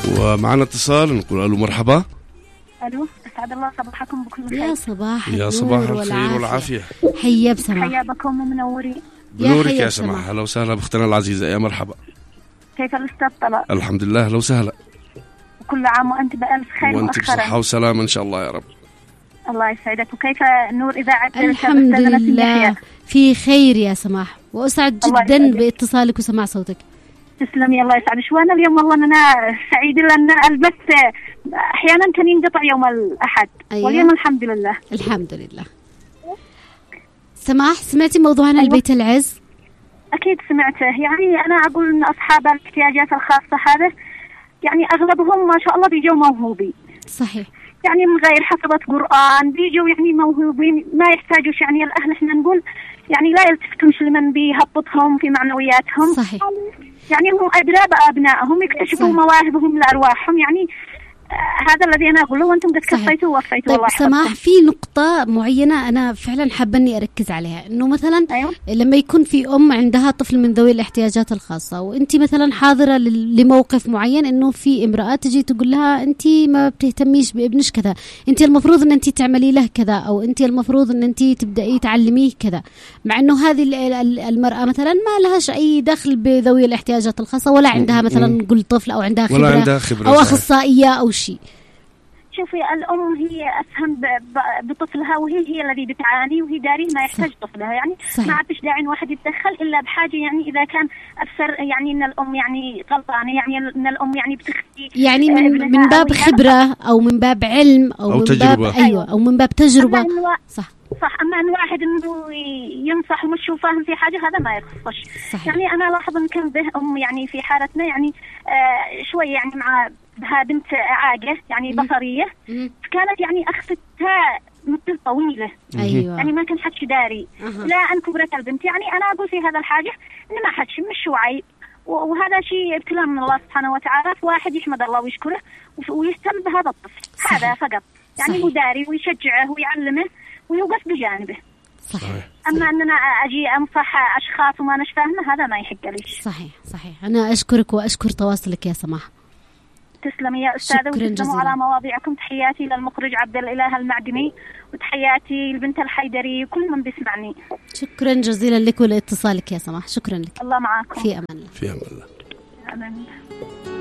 ومعنا اتصال، نقول ألو مرحبا. ألو، أسعد الله صباحكم بكل خير. يا صباح الخير والعافية. حيا بسماح. حيا بكم ومنورين. بنورك يا سماح. أهلا وسهلا بأختنا العزيزة، يا مرحبا. كيف الأستاذ طلال؟ الحمد لله، أهلا وسهلا. وكل عام وأنت بألف خير وأنت بصحة وسلامة إن شاء الله يا رب. الله يسعدك. وكيف نور إذاعة؟ الحمد لله في خير يا سماح، وأسعد جدا باتصالك وسماع صوتك. تسلمي، الله يسعدك. وأنا اليوم والله أنا سعيدة لأن البث أحيانا كان ينقطع يوم الأحد. أيوة. واليوم الحمد لله. الحمد لله. سماح، سمعتي موضوعنا البيت العز؟ أكيد سمعته. يعني أنا أقول إن أصحاب الاحتياجات الخاصة هذا يعني أغلبهم ما شاء الله بيجوا موهوبين. صحيح. يعني من غير حفظة قرآن بيجوا يعني موهوبين، ما يحتاجوش يعني الأهل إحنا نقول يعني لا يلتفتونش لمن بيهبطهم في معنوياتهم. صحيح. يعني هم أدرى بأبنائهم، يكتشفوا مواهبهم لأرواحهم. يعني هذا الذي أنا أقوله، وأنتم قد كفيتوا ووفيتوا. طيب سماح، في نقطة معينة أنا فعلا حابة أني أركز عليها، إنه مثلا أيوة. لما يكون في أم عندها طفل من ذوي الاحتياجات الخاصة، وأنت مثلا حاضرة لموقف معين، إنه في امرأة تجي تقول لها أنت ما بتهتميش بابنش كذا، أنت المفروض أن أنت تعملي له كذا، أو أنت المفروض أن أنت تبدأي تعلميه كذا، مع إنه هذه المرأة مثلا ما لهاش أي دخل بذوي الاحتياجات الخاصة، ولا عندها مثلا نقول طفل، أو عندها خبرة أو أخصائية أو شيء. شوفي، الأم هي أفهم بطفلها، وهي الذي بتعاني، وهي داري ما يحتاج طفلها. يعني ما عادش داعي واحد يتدخل إلا بحاجة. يعني إذا كان أبصر يعني إن الأم يعني غلطانة، يعني إن الأم يعني بتخفي يعني من باب خبرة أو من باب علم أو من تجربة. باب أيوة، أو من باب تجربة. صح. أما أن واحد إنه ينصح ومش فاهم في حاجة، هذا ما يخصش. يعني أنا لاحظ إن كان به أم يعني في حالتنا يعني شوي يعني مع بها بنت عاجة يعني بصرية، كانت يعني أخفتها مثل طويلة. أيوة. يعني ما كان حدش داري. لا أن كبرت البنت. يعني أنا أقول في هذا الحاجة إن ما حدش مش وعي، وهذا شيء ابتلاء من الله سبحانه وتعالى. فواحد يحمد الله ويشكره ويهتم بهذا الطفل. هذا فقط. يعني مداري ويشجعه ويعلمه ويوقف بجانبه. صحيح. أما أننا أجي أنصح أشخاص وما نش فاهمة، هذا ما يحق ليش. صحيح. أنا أشكرك وأشكر تواصلك يا سماح. تسلمي يا أستاذة، وتسلموا على مواضيعكم. تحياتي للمخرج عبد الإله المعدني، وتحياتي لبنت الحيدري وكل من بيسمعني. شكرا جزيلا لك ولاتصالك يا سماح. شكرا لك. الله معاكم. في أمان الله. في أمان الله. آمين.